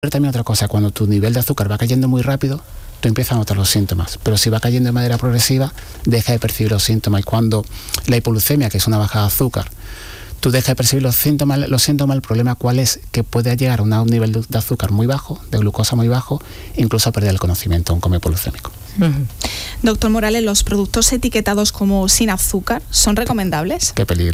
también otra cosa, cuando tu nivel de azúcar va cayendo muy rápido, tú empiezas a notar los síntomas, pero si va cayendo de manera progresiva, deja de percibir los síntomas. Y cuando la hipoglucemia, que es una bajada de azúcar, tú dejas de percibir los síntomas, el problema cuál es, que puede llegar a un nivel de azúcar muy bajo, de glucosa muy bajo, incluso a perder el conocimiento, un coma hipoglucémico. Doctor Morales, ¿los productos etiquetados como sin azúcar son recomendables? Qué peligro.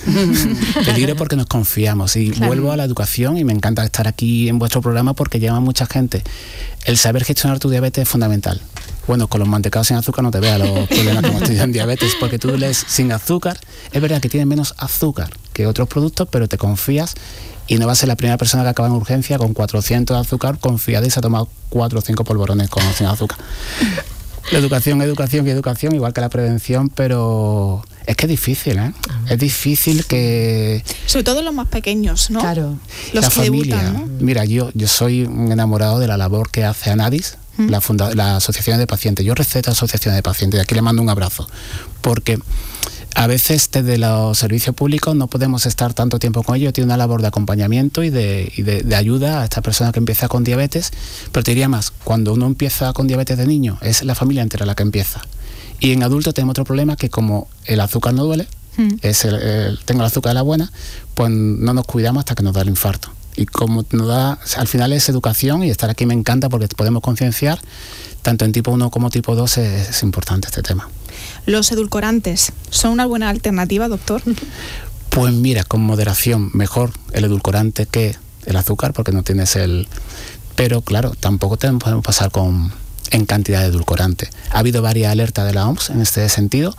Peligro porque nos confiamos y claro. Vuelvo a la educación y me encanta estar aquí en vuestro programa porque llama mucha gente. El saber gestionar tu diabetes es fundamental. Bueno, con los mantecados sin azúcar no te veas los problemas que hemos tenido en diabetes, porque tú lees sin azúcar, es verdad que tiene menos azúcar que otros productos, pero te confías y no vas a ser la primera persona que acaba en urgencia con 400 de azúcar confiada y se ha tomado 4 o 5 polvorones con sin azúcar. La educación, igual que la prevención, pero es que es difícil, ¿eh? Es difícil que... Sobre todo los más pequeños, ¿no? Claro. Los la que familia, debutan, ¿no? Mira, yo soy un enamorado de la labor que hace ANADIS, la Asociación de Pacientes. Yo receto a Asociaciones de Pacientes y aquí le mando un abrazo, porque a veces desde los servicios públicos no podemos estar tanto tiempo con ellos. Tiene una labor de acompañamiento y de ayuda a esta persona que empieza con diabetes, pero te diría más, cuando uno empieza con diabetes de niño, es la familia entera la que empieza. Y en adultos tenemos otro problema, que como el azúcar no duele, tengo el azúcar de la buena, pues no nos cuidamos hasta que nos da el infarto. Y como nos da, al final es educación, y estar aquí me encanta porque podemos concienciar, tanto en tipo 1 como tipo 2 es importante este tema. ¿Los edulcorantes son una buena alternativa, doctor? Pues mira, con moderación, mejor el edulcorante que el azúcar, porque no tienes el... Pero claro, tampoco podemos pasar en cantidad de edulcorante. Ha habido varias alertas de la OMS en este sentido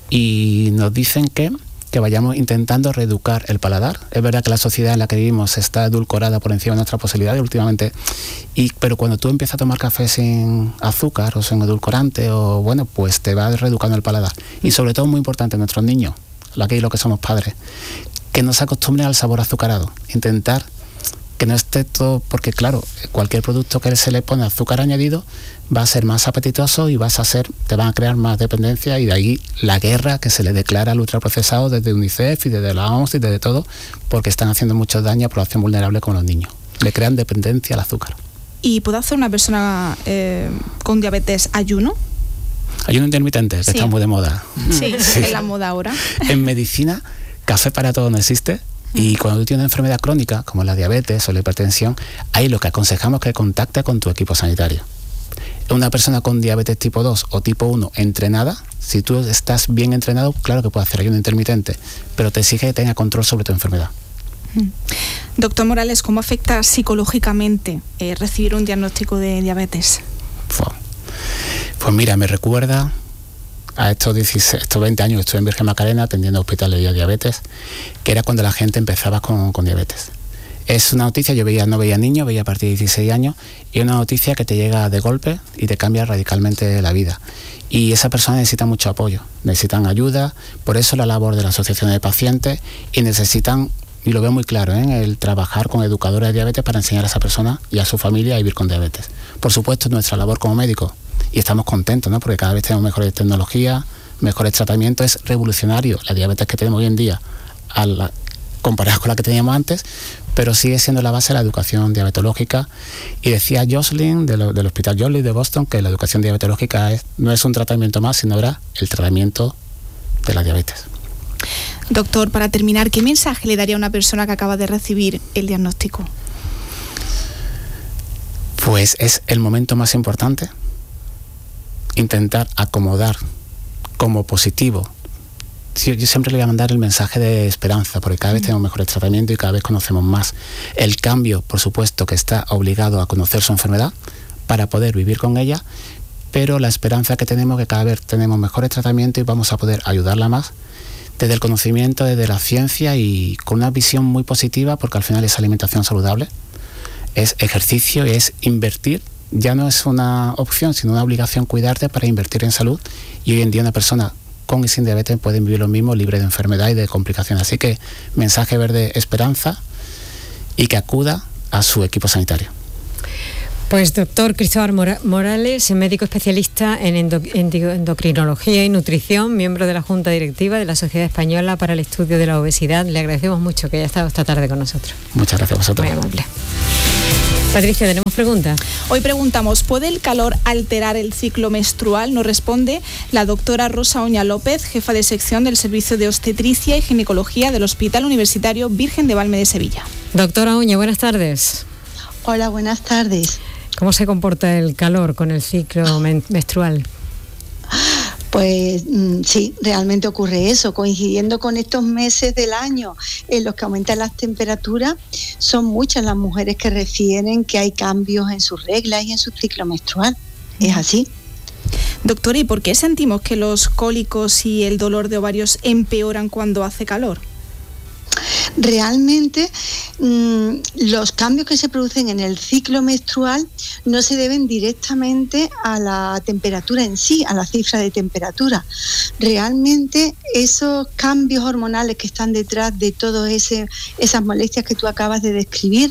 y nos dicen que vayamos intentando reeducar el paladar. Es verdad que la sociedad en la que vivimos está edulcorada por encima de nuestras posibilidades últimamente, pero cuando tú empiezas a tomar café sin azúcar o sin edulcorante, pues te va reeducando el paladar. Y sobre todo, muy importante, nuestros niños, lo que somos padres, que no se acostumbren al sabor azucarado. Intentar que no esté todo, porque claro, cualquier producto que se le pone azúcar añadido va a ser más apetitoso y te van a crear más dependencia, y de ahí la guerra que se le declara al ultraprocesado desde UNICEF y desde la OMS y desde todo, porque están haciendo mucho daño a población vulnerable como los niños. Le crean dependencia al azúcar. ¿Y puede hacer una persona con diabetes ayuno? Ayuno intermitente, que está muy de moda. Sí, es la moda ahora. En medicina, café para todo no existe. Y cuando tú tienes una enfermedad crónica, como la diabetes o la hipertensión, ahí lo que aconsejamos es que contacte con tu equipo sanitario. Una persona con diabetes tipo 2 o tipo 1 entrenada, si tú estás bien entrenado, claro que puede hacer ayuno intermitente, pero te exige que tenga control sobre tu enfermedad. Doctor Morales, ¿cómo afecta psicológicamente recibir un diagnóstico de diabetes? Pues mira, me recuerda a estos 20 años que estuve en Virgen Macarena atendiendo hospitales de diabetes, que era cuando la gente empezaba con diabetes. Es una noticia, no veía niños, veía a partir de 16 años, y una noticia que te llega de golpe y te cambia radicalmente la vida. Y esa persona necesita mucho apoyo, necesitan ayuda, por eso la labor de la Asociación de Pacientes, y necesitan, y lo veo muy claro, el trabajar con educadores de diabetes para enseñar a esa persona y a su familia a vivir con diabetes. Por supuesto, nuestra labor como médicos, y estamos contentos, ¿no? Porque cada vez tenemos mejores tecnologías, mejores tratamientos. Es revolucionario la diabetes que tenemos hoy en día comparada con la que teníamos antes, pero sigue siendo la base de la educación diabetológica. Y decía Jocelyn del Hospital Joslin de Boston que la educación diabetológica no es un tratamiento más, sino era el tratamiento de la diabetes. Doctor, para terminar, ¿qué mensaje le daría a una persona que acaba de recibir el diagnóstico? Pues es el momento más importante. Intentar acomodar como positivo. Yo siempre le voy a mandar el mensaje de esperanza, porque cada vez tenemos mejores tratamientos y cada vez conocemos más. El cambio, por supuesto, que está obligado a conocer su enfermedad para poder vivir con ella, pero la esperanza que tenemos, que cada vez tenemos mejores tratamientos y vamos a poder ayudarla más desde el conocimiento, desde la ciencia, y con una visión muy positiva, porque al final es alimentación saludable, es ejercicio y es invertir. Ya no es una opción, sino una obligación cuidarte para invertir en salud, y hoy en día una persona con y sin diabetes pueden vivir lo mismo, libre de enfermedad y de complicaciones. Así que mensaje verde, esperanza, y que acuda a su equipo sanitario. Pues doctor Cristóbal Morales, médico especialista en endocrinología y nutrición, miembro de la Junta Directiva de la Sociedad Española para el Estudio de la Obesidad. Le agradecemos mucho que haya estado esta tarde con nosotros. Muchas gracias a vosotros. Muy amable. Patricia, ¿tenemos preguntas? Hoy preguntamos, ¿puede el calor alterar el ciclo menstrual? Nos responde la doctora Rosa Oña López, jefa de sección del Servicio de Obstetricia y Ginecología del Hospital Universitario Virgen de Valme de Sevilla. Doctora Oña, buenas tardes. Hola, buenas tardes. ¿Cómo se comporta el calor con el ciclo menstrual? Pues sí, realmente ocurre eso. Coincidiendo con estos meses del año en los que aumentan las temperaturas, son muchas las mujeres que refieren que hay cambios en sus reglas y en su ciclo menstrual. ¿Es así? Doctora, ¿y por qué sentimos que los cólicos y el dolor de ovarios empeoran cuando hace calor? Realmente los cambios que se producen en el ciclo menstrual no se deben directamente a la temperatura en sí, a la cifra de temperatura. Realmente esos cambios hormonales que están detrás de todas esas molestias que tú acabas de describir,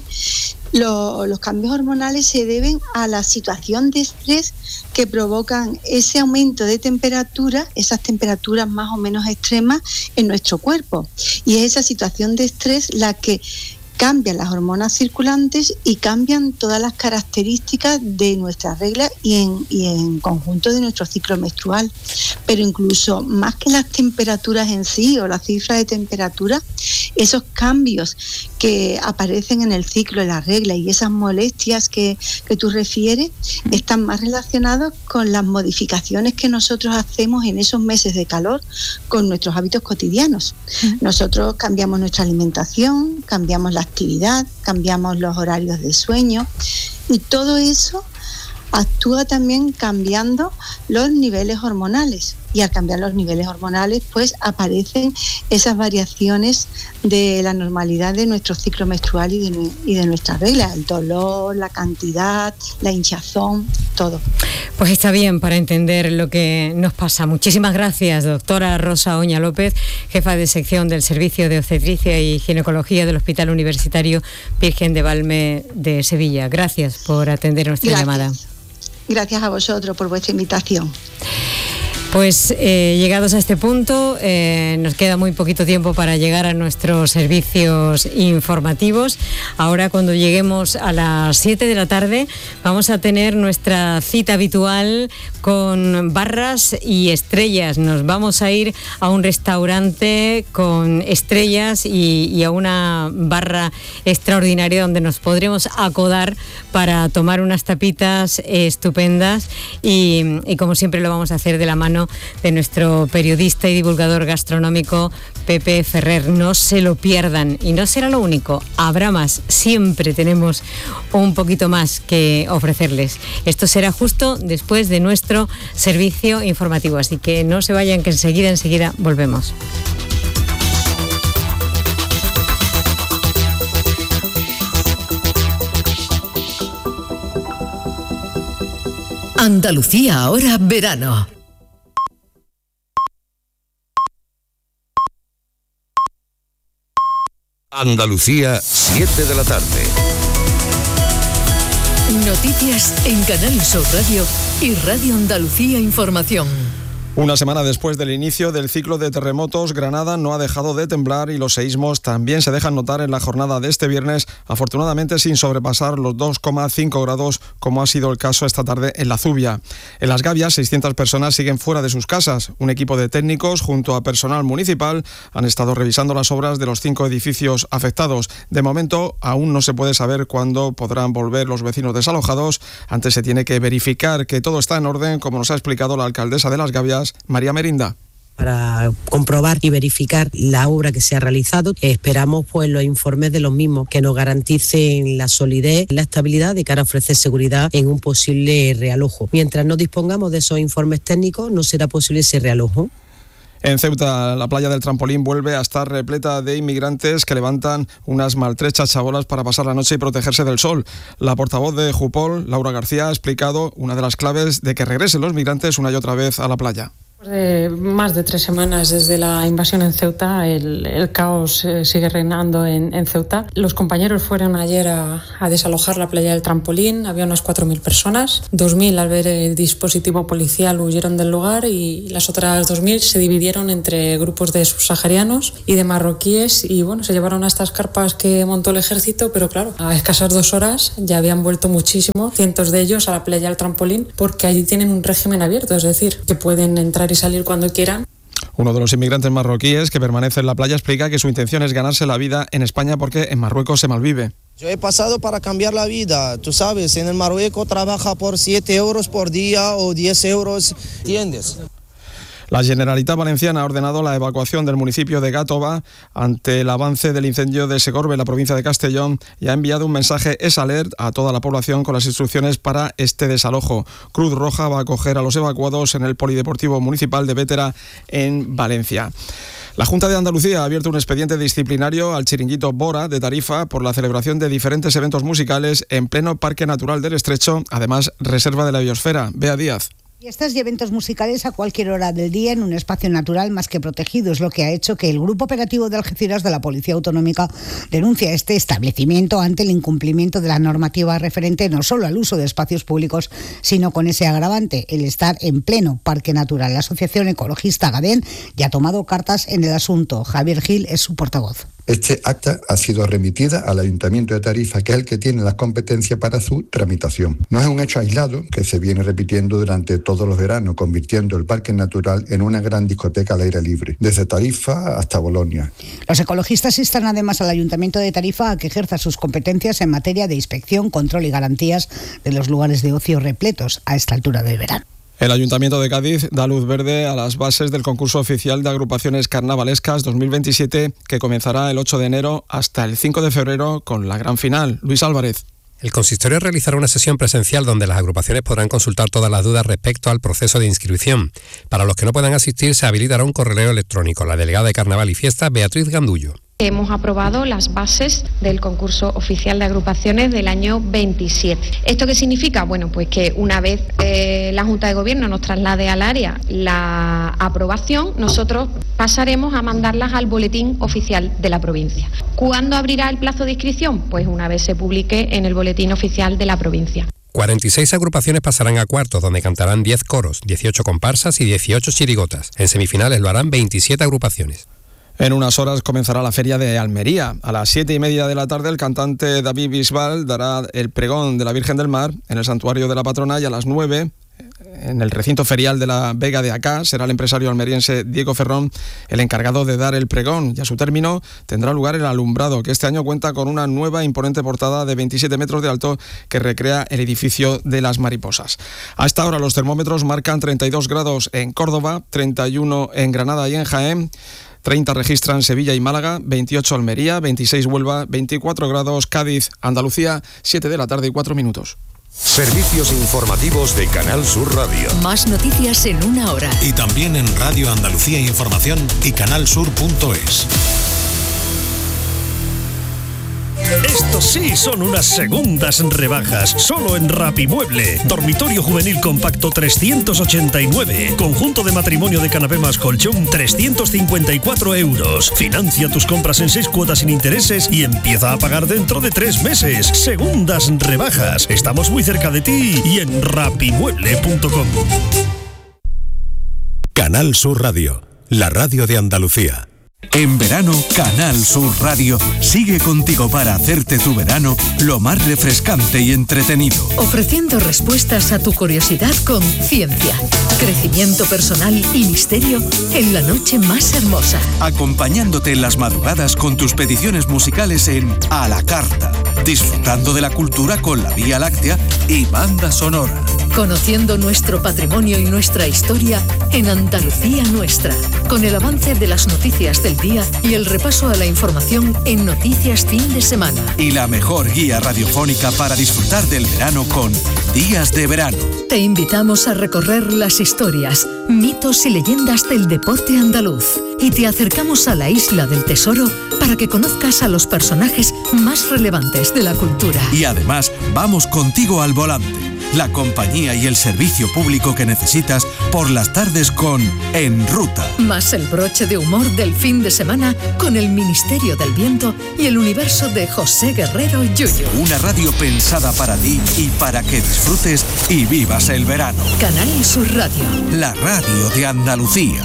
los cambios hormonales se deben a la situación de estrés que provocan ese aumento de temperatura, esas temperaturas más o menos extremas en nuestro cuerpo. Y es esa situación de estrés la que cambian las hormonas circulantes y cambian todas las características de nuestras reglas y en conjunto de nuestro ciclo menstrual. Pero incluso más que las temperaturas en sí o la cifra de temperatura, esos cambios que aparecen en el ciclo de la regla y esas molestias que tú refieres están más relacionados con las modificaciones que nosotros hacemos en esos meses de calor con nuestros hábitos cotidianos. Nosotros cambiamos nuestra alimentación, cambiamos la actividad, cambiamos los horarios de sueño y todo eso actúa también cambiando los niveles hormonales. Y al cambiar los niveles hormonales, pues aparecen esas variaciones de la normalidad de nuestro ciclo menstrual y de nuestras reglas, el dolor, la cantidad, la hinchazón, todo. Pues está bien para entender lo que nos pasa. Muchísimas gracias, doctora Rosa Oña López, jefa de sección del Servicio de Obstetricia y Ginecología del Hospital Universitario Virgen de Valme de Sevilla. Gracias por atender nuestra llamada. Gracias a vosotros por vuestra invitación. Pues llegados a este punto, nos queda muy poquito tiempo para llegar a nuestros servicios informativos. Ahora, cuando lleguemos a las 7 de la tarde, vamos a tener nuestra cita habitual con barras y estrellas. Nos vamos a ir a un restaurante con estrellas y a una barra extraordinaria donde nos podremos acodar para tomar unas tapitas estupendas y como siempre lo vamos a hacer de la mano de nuestro periodista y divulgador gastronómico Pepe Ferrer. No se lo pierdan y no será lo único, habrá más, siempre tenemos un poquito más que ofrecerles. Esto será justo después de nuestro servicio informativo, así que no se vayan, que enseguida volvemos. Andalucía ahora verano. Andalucía, 7 de la tarde. Noticias en Canal Sur Radio y Radio Andalucía Información. Una semana después del inicio del ciclo de terremotos, Granada no ha dejado de temblar y los seísmos también se dejan notar en la jornada de este viernes, afortunadamente sin sobrepasar los 2,5 grados, como ha sido el caso esta tarde en La Zubia. En Las Gavias, 600 personas siguen fuera de sus casas. Un equipo de técnicos, junto a personal municipal, han estado revisando las obras de los 5 edificios afectados. De momento, aún no se puede saber cuándo podrán volver los vecinos desalojados. Antes se tiene que verificar que todo está en orden, como nos ha explicado la alcaldesa de Las Gavias, María Merinda. Para comprobar y verificar la obra que se ha realizado, esperamos pues los informes de los mismos que nos garanticen la solidez, la estabilidad de cara a ofrecer seguridad en un posible realojo. Mientras no dispongamos de esos informes técnicos, no será posible ese realojo. En Ceuta, la playa del Trampolín vuelve a estar repleta de inmigrantes que levantan unas maltrechas chabolas para pasar la noche y protegerse del sol. La portavoz de Jupol, Laura García, ha explicado una de las claves de que regresen los migrantes una y otra vez a la playa. Más de 3 semanas desde la invasión en Ceuta, el caos sigue reinando en Ceuta. Los compañeros fueron ayer a desalojar la playa del Trampolín, había unas 4.000 personas, 2.000 al ver el dispositivo policial huyeron del lugar y las otras 2.000 se dividieron entre grupos de subsaharianos y de marroquíes y bueno, se llevaron a estas carpas que montó el ejército, pero claro, a escasas 2 horas ya habían vuelto muchísimos, cientos de ellos a la playa del Trampolín porque allí tienen un régimen abierto, es decir, que pueden entrar y salir cuando quieran. Uno de los inmigrantes marroquíes que permanece en la playa explica que su intención es ganarse la vida en España porque en Marruecos se malvive. Yo he pasado para cambiar la vida, tú sabes, en el Marruecos trabaja por 7 euros por día o 10 euros, ¿entiendes? La Generalitat Valenciana ha ordenado la evacuación del municipio de Gàtova ante el avance del incendio de Segorbe en la provincia de Castellón y ha enviado un mensaje SOS a toda la población con las instrucciones para este desalojo. Cruz Roja va a acoger a los evacuados en el Polideportivo Municipal de Bétera en Valencia. La Junta de Andalucía ha abierto un expediente disciplinario al Chiringuito Bora de Tarifa por la celebración de diferentes eventos musicales en pleno Parque Natural del Estrecho, además reserva de la biosfera. Bea Díaz. Fiestas y eventos musicales a cualquier hora del día en un espacio natural más que protegido es lo que ha hecho que el Grupo Operativo de Algeciras de la Policía Autonómica denuncie este establecimiento ante el incumplimiento de la normativa referente no solo al uso de espacios públicos, sino con ese agravante, el estar en pleno parque natural. La Asociación Ecologista Gadén ya ha tomado cartas en el asunto. Javier Gil es su portavoz. Este acta ha sido remitida al Ayuntamiento de Tarifa, que es el que tiene las competencias para su tramitación. No es un hecho aislado que se viene repitiendo durante todos los veranos, convirtiendo el parque natural en una gran discoteca al aire libre, desde Tarifa hasta Bolonia. Los ecologistas instan además al Ayuntamiento de Tarifa a que ejerza sus competencias en materia de inspección, control y garantías de los lugares de ocio repletos a esta altura del verano. El Ayuntamiento de Cádiz da luz verde a las bases del concurso oficial de agrupaciones carnavalescas 2027 que comenzará el 8 de enero hasta el 5 de febrero con la gran final. Luis Álvarez. El consistorio realizará una sesión presencial donde las agrupaciones podrán consultar todas las dudas respecto al proceso de inscripción. Para los que no puedan asistir se habilitará un correo electrónico. La delegada de Carnaval y Fiesta, Beatriz Gandullo. Hemos aprobado las bases del concurso oficial de agrupaciones del año 27. ¿Esto qué significa? Bueno, pues que una vez la Junta de Gobierno nos traslade al área la aprobación, nosotros pasaremos a mandarlas al boletín oficial de la provincia. ¿Cuándo abrirá el plazo de inscripción? Pues una vez se publique en el boletín oficial de la provincia. 46 agrupaciones pasarán a cuartos, donde cantarán 10 coros, 18 comparsas y 18 chirigotas. En semifinales lo harán 27 agrupaciones. En unas horas comenzará la Feria de Almería. A las 7:30 de la tarde el cantante David Bisbal dará el pregón de la Virgen del Mar en el Santuario de la Patrona y a las 9 en el recinto ferial de la Vega de Acá será el empresario almeriense Diego Ferrón el encargado de dar el pregón y a su término tendrá lugar el alumbrado que este año cuenta con una nueva e imponente portada de 27 metros de alto que recrea el edificio de las Mariposas. A esta hora los termómetros marcan 32 grados en Córdoba, 31 en Granada y en Jaén, 30 registran Sevilla y Málaga, 28 Almería, 26 Huelva, 24 grados Cádiz, Andalucía, 7 de la tarde y 4 minutos. Servicios informativos de Canal Sur Radio. Más noticias en una hora. Y también en Radio Andalucía Información y canalsur.es. Estos sí son unas segundas rebajas, solo en Rapimueble. Dormitorio juvenil compacto 389. Conjunto de matrimonio de canapé más colchón 354 euros. Financia tus compras en 6 cuotas sin intereses y empieza a pagar dentro de 3 meses. Segundas rebajas. Estamos muy cerca de ti y en rapimueble.com. Canal Sur Radio, la radio de Andalucía. En verano, Canal Sur Radio sigue contigo para hacerte tu verano lo más refrescante y entretenido. Ofreciendo respuestas a tu curiosidad con ciencia, crecimiento personal y misterio en la noche más hermosa. Acompañándote en las madrugadas con tus peticiones musicales en A la Carta. Disfrutando de la cultura con la Vía Láctea y banda sonora. Conociendo nuestro patrimonio y nuestra historia en Andalucía Nuestra. Con el avance de las noticias del día y el repaso a la información en Noticias Fin de Semana. Y la mejor guía radiofónica para disfrutar del verano con Días de Verano. Te invitamos a recorrer las historias, mitos y leyendas del deporte andaluz. Y te acercamos a la Isla del Tesoro para que conozcas a los personajes más relevantes de la cultura. Y además, vamos contigo al volante. la compañía y el servicio público que necesitas por las tardes con En Ruta. Más el broche de humor del fin de semana con el Ministerio del Viento y el universo de José Guerrero Yuyu. Una radio pensada para ti y para que disfrutes y vivas el verano. Canal Sur Radio. La radio de Andalucía.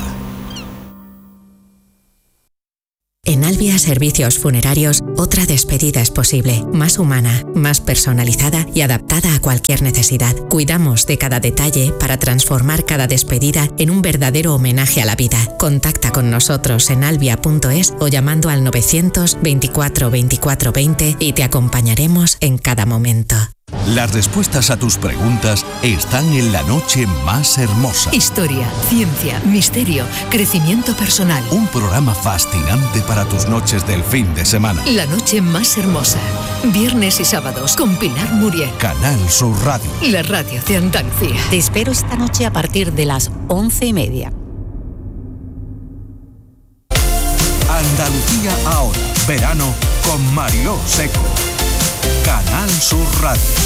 En Albia Servicios Funerarios, otra despedida es posible, más humana, más personalizada y adaptada a cualquier necesidad. Cuidamos de cada detalle para transformar cada despedida en un verdadero homenaje a la vida. Contacta con nosotros en albia.es o llamando al 924 24 20 y te acompañaremos en cada momento. Las respuestas a tus preguntas están en La Noche Más Hermosa. Historia, ciencia, misterio, crecimiento personal. Un programa fascinante para tus noches del fin de semana. La Noche Más Hermosa. Viernes y sábados con Pilar Muriel. Canal Sur Radio. La radio de Andalucía. Te espero esta noche a partir de las 11:30. Andalucía ahora. Verano con Mariló Seco. Canal Sur Radio.